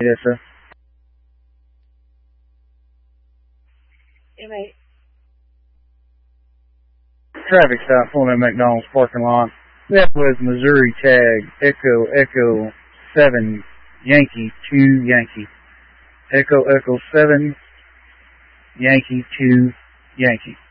Yes, sir. M8. Traffic stop pulling in McDonald's parking lot. That was Missouri tag Echo 7 Yankee 2 Yankee. Echo 7 Yankee 2 Yankee.